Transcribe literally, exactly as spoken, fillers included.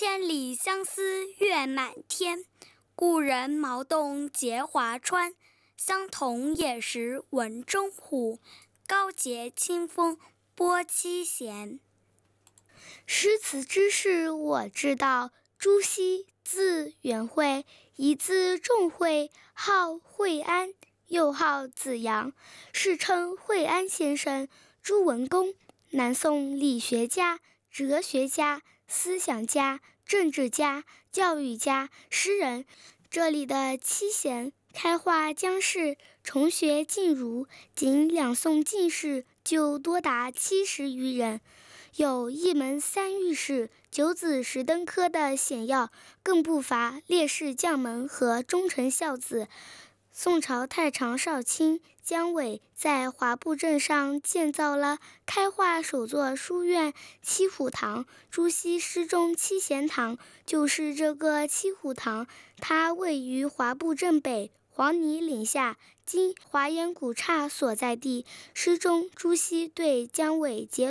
千里相思月满天，故人茅洞结华川。相同野时文中虎，高洁清风拨七弦。 诗词之事我知道，朱熹字元惠，一字仲惠，号惠安，又号子阳，世称惠安先生。朱文公，南宋理学家、哲学家、思想家、政治家、教育家、诗人。这里的七贤开化将士，重学进儒，仅两宋进士就多达七十余人，有一门三御史、九子十灯科的显要，更不乏烈士将门和忠臣孝子。宋朝太常少卿姜伟在华埠镇上建造了开化首座书院七虎堂，朱熹诗中七贤堂就是这个七虎堂，它位于华埠镇北黄泥岭下，今华严古刹所在地。诗中朱熹对姜伟结